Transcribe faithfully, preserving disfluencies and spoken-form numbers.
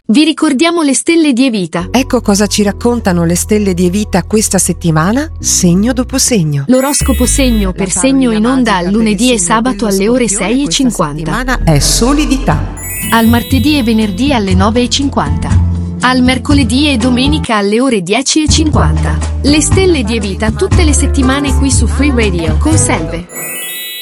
Vi ricordiamo le stelle di Evita. Ecco cosa ci raccontano le stelle di Evita questa settimana, segno dopo segno. L'oroscopo segno per segno in onda al lunedì e sabato alle ore sei e cinquanta. La settimana è solidità. Al martedì e venerdì alle nove e cinquanta. Al mercoledì e domenica alle ore dieci e cinquanta. Le stelle di Evita tutte le settimane qui su Free Radio con Selve.